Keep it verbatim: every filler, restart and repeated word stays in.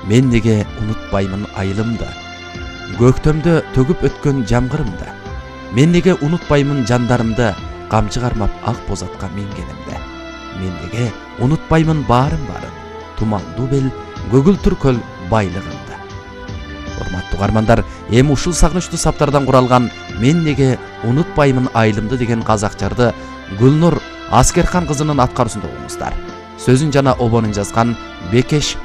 Мен неге унутпаймын айылымды, көктөмдө төгүп өткөн жамгырымды. Мен неге унутпаймын жандарымды, камчы кармап ак бозатка мингенимди. Мен неге унутпаймын баарын барын, тумандуу бел көгүлтүр көл байлыгымды. Урматтуу угармандар, эми ушул сагынычтуу саптардан куралган «Мен неге унутпаймын айылымды» деген казакчарды Гүлнур Аскерхан кызынын аткаруусунда угуңуздар. Сөзүн жана обонун жазган Бекеш